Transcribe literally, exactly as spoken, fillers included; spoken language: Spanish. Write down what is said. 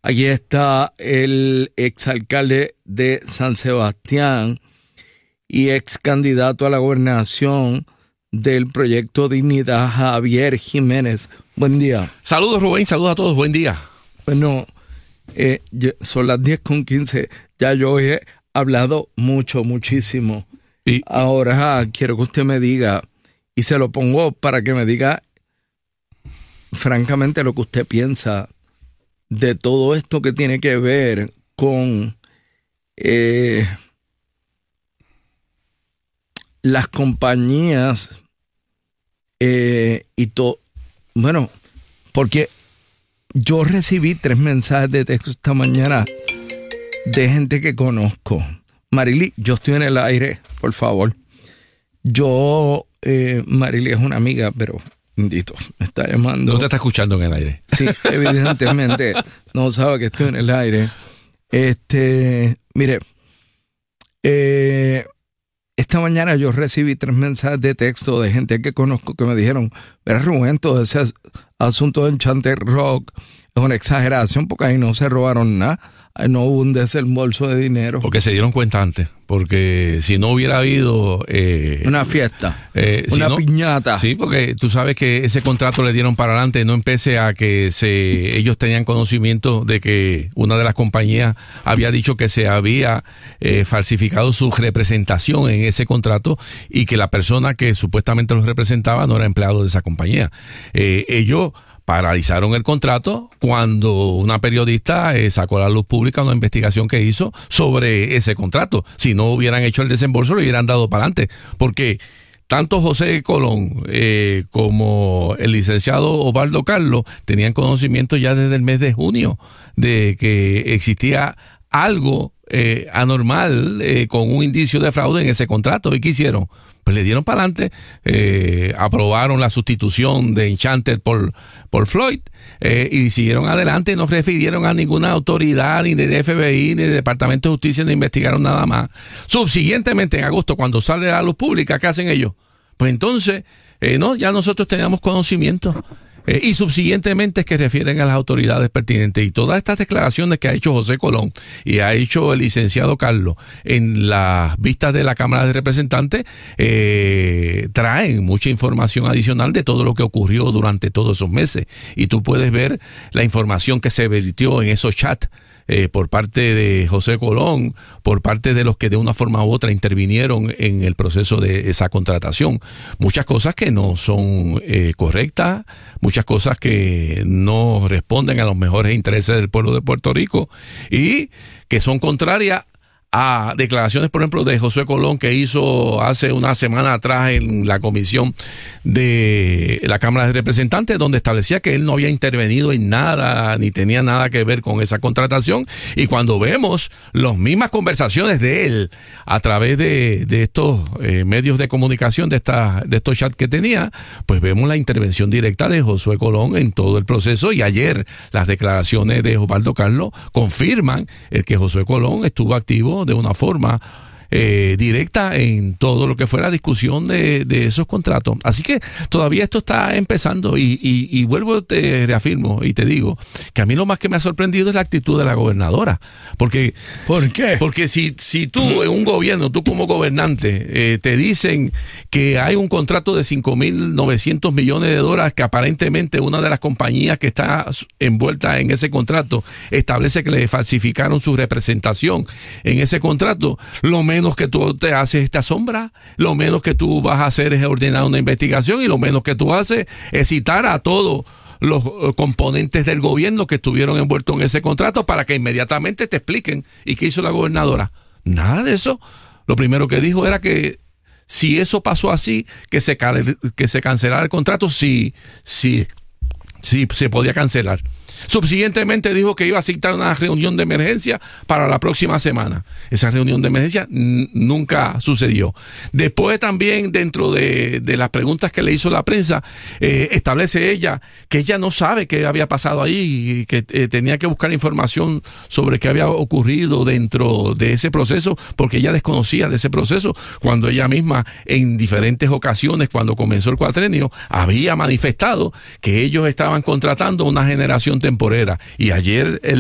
Aquí está el exalcalde de San Sebastián y ex candidato a la gobernación del Proyecto Dignidad, Javier Jiménez. Buen día. Saludos, Rubén, saludos a todos, buen día. Bueno, eh, son las diez con quince, ya yo he hablado mucho, muchísimo. ¿Y? Ahora quiero que usted me diga, y se lo pongo para que me diga francamente lo que usted piensa de todo esto que tiene que ver con eh, las compañías eh, y todo. Bueno, porque yo recibí tres mensajes de texto esta mañana de gente que conozco. Marily, yo estoy en el aire, por favor. Yo, eh, Marily es una amiga, pero bendito, me está llamando. No te está escuchando en el aire. Sí, evidentemente no sabe que estoy en el aire. Este, mire, eh, esta mañana yo recibí tres mensajes de texto de gente que conozco que me dijeron, pero Rubén, todo ese asunto de Enchanted Rock es una exageración porque ahí no se robaron nada. No hubo un desembolso de dinero. Porque se dieron cuenta antes. Porque si no hubiera habido... Eh, una fiesta. Eh, una si no, piñata. Sí, porque tú sabes que ese contrato le dieron para adelante, no empecé a que se ellos tenían conocimiento de que una de las compañías había dicho que se había eh, falsificado su representación en ese contrato y que la persona que supuestamente los representaba no era empleado de esa compañía. Eh, ellos... paralizaron el contrato cuando una periodista eh, sacó a la luz pública una investigación que hizo sobre ese contrato. Si no hubieran hecho el desembolso, lo hubieran dado para adelante. Porque tanto José Colón eh, como el licenciado Osvaldo Carlos tenían conocimiento ya desde el mes de junio de que existía algo eh, anormal eh, con un indicio de fraude en ese contrato. ¿Y qué hicieron? Pues le dieron para adelante, eh, aprobaron la sustitución de Enchanted por, por Floyd eh, y siguieron adelante, no refirieron a ninguna autoridad, ni de F B I, ni del Departamento de Justicia, ni investigaron nada más. Subsiguientemente, en agosto, cuando sale a la luz pública, ¿qué hacen ellos? Pues entonces, eh, no, ya nosotros teníamos conocimiento. Eh, y subsiguientemente es que refieren a las autoridades pertinentes. Y todas estas declaraciones que ha hecho José Colón y ha hecho el licenciado Carlos en las vistas de la Cámara de Representantes eh, traen mucha información adicional de todo lo que ocurrió durante todos esos meses. Y tú puedes ver la información que se vertió en esos chats Eh, por parte de José Colón, por parte de los que de una forma u otra intervinieron en el proceso de esa contratación. Muchas cosas que no son eh, correctas, muchas cosas que no responden a los mejores intereses del pueblo de Puerto Rico y que son contrarias a declaraciones, por ejemplo, de José Colón que hizo hace una semana atrás en la comisión de la Cámara de Representantes, donde establecía que él no había intervenido en nada, ni tenía nada que ver con esa contratación. Y cuando vemos las mismas conversaciones de él a través de, de estos eh, medios de comunicación, de, esta, de estos chats que tenía, pues vemos la intervención directa de José Colón en todo el proceso. Y ayer las declaraciones de Osvaldo Carlos confirman el que José Colón estuvo activo de una forma eh, directa en todo lo que fue la discusión de, de esos contratos. Así que todavía esto está empezando y, y, y vuelvo, te reafirmo y te digo que a mí lo más que me ha sorprendido es la actitud de la gobernadora. Porque, ¿Por qué? Porque si, si tú en un gobierno, tú como gobernante, eh, te dicen que hay un contrato de cinco mil novecientos millones de dólares que aparentemente una de las compañías que está envuelta en ese contrato establece que le falsificaron su representación en ese contrato, lo menos que tú te haces es te asombra, lo menos que tú vas a hacer es ordenar una investigación y lo menos que tú haces es citar a todos los componentes del gobierno que estuvieron envueltos en ese contrato para que inmediatamente te expliquen. ¿Y qué hizo la gobernadora? Nada de eso. Lo primero que dijo era que si eso pasó así, que se, que se cancelara el contrato, sí, sí, sí se podía cancelar. Subsiguientemente dijo que iba a citar una reunión de emergencia para la próxima semana. Esa reunión de emergencia n- nunca sucedió. Después también, dentro de, de las preguntas que le hizo la prensa, eh, establece ella que ella no sabe qué había pasado ahí y que eh, tenía que buscar información sobre qué había ocurrido dentro de ese proceso, porque ella desconocía de ese proceso cuando ella misma en diferentes ocasiones, cuando comenzó el cuatrenio, había manifestado que ellos estaban contratando una generación temporera. Y ayer el